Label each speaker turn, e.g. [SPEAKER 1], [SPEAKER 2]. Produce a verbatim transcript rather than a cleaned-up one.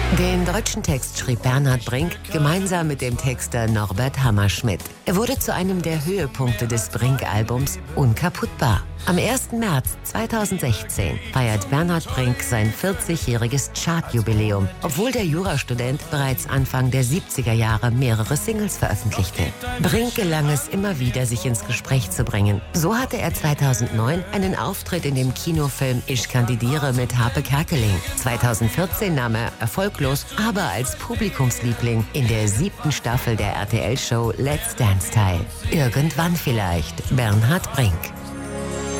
[SPEAKER 1] Den deutschen Text schrieb Bernhard Brink gemeinsam mit dem Texter Norbert Hammerschmidt. Er wurde zu einem der Höhepunkte des Brink-Albums Unkaputtbar. Am ersten März zweitausendsechzehn feiert Bernhard Brink sein vierzigjähriges Chartjubiläum, obwohl der Jurastudent bereits Anfang der siebziger Jahre mehrere Singles veröffentlichte. Brink gelang es immer wieder, sich ins Gespräch zu bringen. So hatte er zweitausendneun einen Auftritt in dem Kinofilm Ich kandidiere mit Harpe Kerkeling. zweitausendvierzehn nahm er erfolglos, aber als Publikumsliebling in der siebten Staffel der R T L-Show Let's Dance teil. Irgendwann vielleicht. Bernhard Brink.